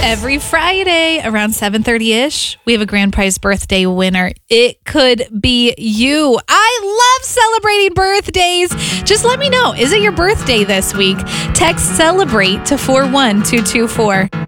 Every Friday around 7:30-ish, we have a grand prize birthday winner. It could be you. I love celebrating birthdays. Just let me know, is it your birthday this week? Text CELEBRATE to 41224.